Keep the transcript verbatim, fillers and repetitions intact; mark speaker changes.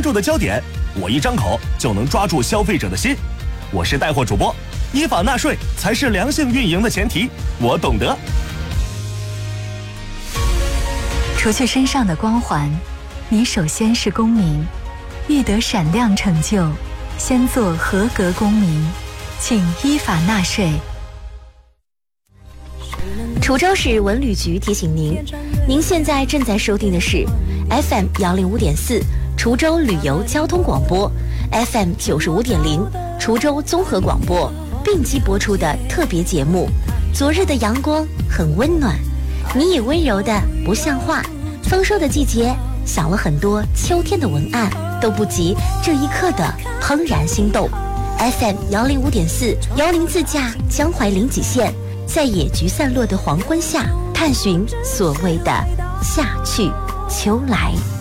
Speaker 1: 注的焦点，我一张口就能抓住消费者的心。我是带货主播，依法纳税才是良性运营的前提，我懂得。
Speaker 2: 除去身上的光环，你首先是公民。欲得闪亮成就，先做合格公民，请依法纳税。
Speaker 3: 滁州市文旅局提醒您，您现在正在收听的是 F M 幺零五点四滁州旅游交通广播 ，F M 九十五点零滁州综合广播并机播出的特别节目。昨日的阳光很温暖，你也温柔的不像话。丰收的季节，想了很多秋天的文案，都不及这一刻的怦然心动。F M 幺零五点四由您自驾江淮临济县。在野菊散落的黄昏下，探寻所谓的夏去秋来。